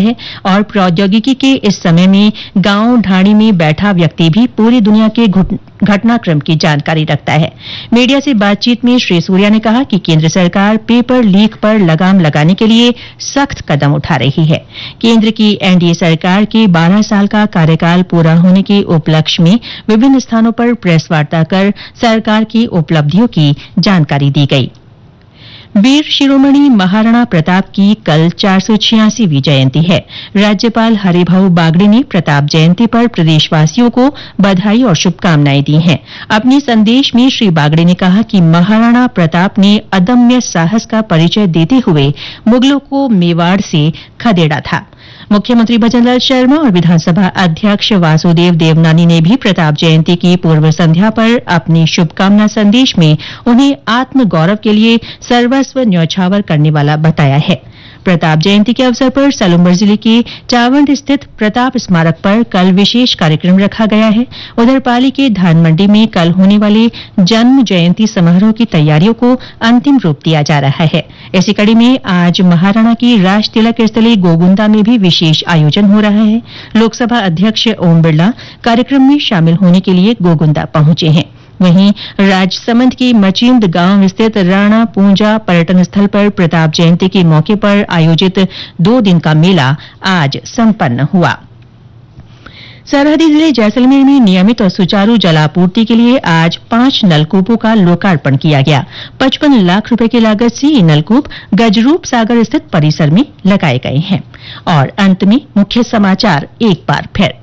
है और प्रौद्योगिकी के इस समय में गांव ढाणी में बैठा व्यक्ति भी पूरी दुनिया के घटनाक्रम की जानकारी रखता है। मीडिया से बातचीत में श्री सूर्या ने कहा कि केंद्र सरकार पेपर लीक पर लगाम लगाने के लिए सख्त कदम उठा रही है। केंद्र की एनडीए सरकार के 12 साल का कार्यकाल पूरा होने के उपलक्ष्य में विभिन्न स्थानों पर प्रेस वार्ता कर सरकार की उपलब्धियों की जानकारी दी गई। वीर शिरोमणि महाराणा प्रताप की कल 486वीं जयंती है। राज्यपाल हरिभाऊ बागड़े ने प्रताप जयंती पर प्रदेशवासियों को बधाई और शुभकामनाएं दी हैं। अपने संदेश में श्री बागड़े ने कहा कि महाराणा प्रताप ने अदम्य साहस का परिचय देते हुए मुगलों को मेवाड़ से खदेड़ा था। मुख्यमंत्री भजनलाल शर्मा और विधानसभा अध्यक्ष वासुदेव देवनानी ने भी प्रताप जयंती की पूर्व संध्या पर अपने शुभकामना संदेश में उन्हें आत्मगौरव के लिए सर्वस्व न्यौछावर करने वाला बताया है। प्रताप जयंती के अवसर पर सलूम्बर जिले के चावंड स्थित प्रताप स्मारक पर कल विशेष कार्यक्रम रखा गया है। उधर पाली के धान मंडी में कल होने वाले जन्म जयंती समारोह की तैयारियों को अंतिम रूप दिया जा रहा है। इसी कड़ी में आज महाराणा की राज तिलक स्थली गोगुंदा में भी विशेष आयोजन हो रहा है। लोकसभा अध्यक्ष ओम बिरला कार्यक्रम में शामिल होने के लिए गोगुंदा पहुंचे हैं। वहीं राजसमंद की मचींद गांव स्थित राणा पूंजा पर्यटन स्थल पर प्रताप जयंती के मौके पर आयोजित 2 दिन का मेला आज संपन्न हुआ। सरहदी जिले जैसलमेर में नियमित और सुचारू जलापूर्ति के लिए आज 5 नलकूपों का लोकार्पण किया गया। 55 लाख रुपए की लागत से ये नलकूप गजरूप सागर स्थित परिसर में लगाए गए हैं। और अंत में मुख्य समाचार एक बार फिर।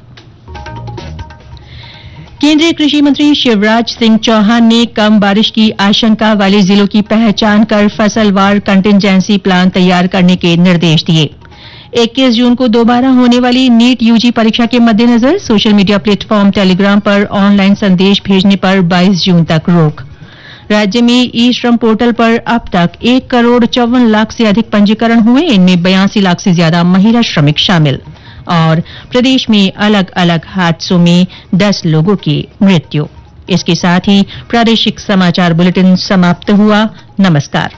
केंद्रीय कृषि मंत्री शिवराज सिंह चौहान ने कम बारिश की आशंका वाले जिलों की पहचान कर फसलवार कंटिजेंसी प्लान तैयार करने के निर्देश दिए। 21 जून को दोबारा होने वाली नीट यूजी परीक्षा के मद्देनजर सोशल मीडिया प्लेटफॉर्म टेलीग्राम पर ऑनलाइन संदेश भेजने पर 22 जून तक रोक। राज्य में ई श्रम पोर्टल पर अब तक 1 करोड़ 54 लाख से अधिक पंजीकरण हुए। इनमें 82 लाख से ज्यादा महिला श्रमिक शामिल। और प्रदेश में अलग अलग हादसों में 10 लोगों की मृत्यु। इसके साथ ही प्रादेशिक समाचार बुलेटिन समाप्त हुआ। नमस्कार।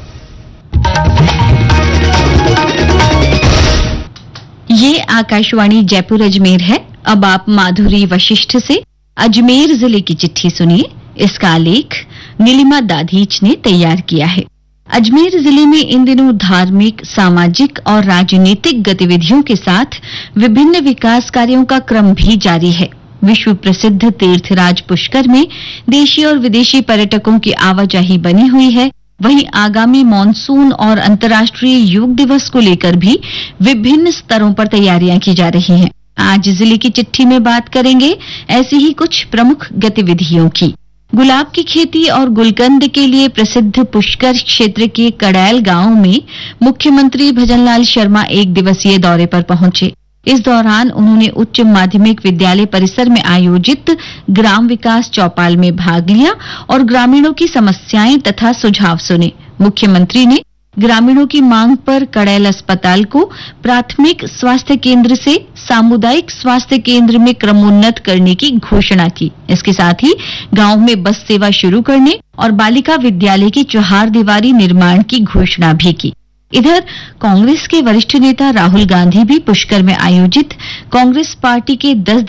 ये आकाशवाणी जयपुर अजमेर है। अब आप माधुरी वशिष्ठ से अजमेर जिले की चिट्ठी सुनिए। इसका लेख नीलिमा दाधीच ने तैयार किया है। अजमेर जिले में इन दिनों धार्मिक, सामाजिक और राजनीतिक गतिविधियों के साथ विभिन्न विकास कार्यों का क्रम भी जारी है। विश्व प्रसिद्ध तीर्थराज पुष्कर में देशी और विदेशी पर्यटकों की आवाजाही बनी हुई है। वहीं आगामी मॉनसून और अंतर्राष्ट्रीय योग दिवस को लेकर भी विभिन्न स्तरों पर तैयारियां की जा रही हैं। आज जिले की चिट्ठी में बात करेंगे ऐसी ही कुछ प्रमुख गतिविधियों की। गुलाब की खेती और गुलकंद के लिए प्रसिद्ध पुष्कर क्षेत्र के कड़ैल गांव में मुख्यमंत्री भजनलाल शर्मा 1 दिवसीय दौरे पर पहुंचे। इस दौरान उन्होंने उच्च माध्यमिक विद्यालय परिसर में आयोजित ग्राम विकास चौपाल में भाग लिया और ग्रामीणों की समस्याएं तथा सुझाव सुने। मुख्यमंत्री ने ग्रामीणों की मांग पर कड़ैल अस्पताल को प्राथमिक स्वास्थ्य केंद्र से सामुदायिक स्वास्थ्य केंद्र में क्रमोन्नत करने की घोषणा की। इसके साथ ही गांव में बस सेवा शुरू करने और बालिका विद्यालय की चहारदीवारी निर्माण की घोषणा भी की। इधर कांग्रेस के वरिष्ठ नेता राहुल गांधी भी पुष्कर में आयोजित कांग्रेस पार्टी के 10